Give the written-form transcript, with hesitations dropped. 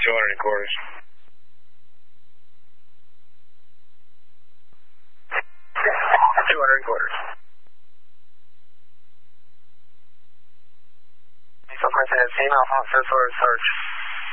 200 and quarters. 200 and quarters. Diesel Quintet, female, first order search.